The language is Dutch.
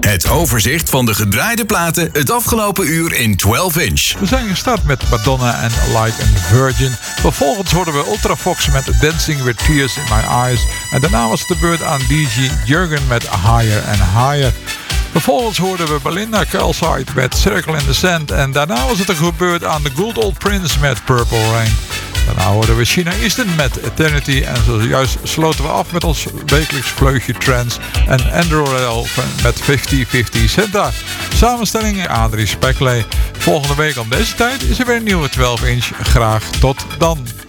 Het overzicht van de gedraaide platen het afgelopen uur in 12 inch. We zijn gestart met Madonna en Like a Virgin. Vervolgens hoorden we Ultrafox met Dancing with Tears in My Eyes. En daarna was het de beurt aan DJ Jurgen met Higher and Higher. Vervolgens hoorden we Belinda Carlside met Circle in the Sand. En daarna was het de beurt aan The Good Old Prince met Purple Rain. Daarna hoorden we China Easton met Eternity. En zojuist sloten we af met ons wekelijks vleugje trance. En Andrew Rell met 50-50 Centa. Samenstelling Adrie Spekley. Volgende week om deze tijd is er weer een nieuwe 12 inch. Graag tot dan.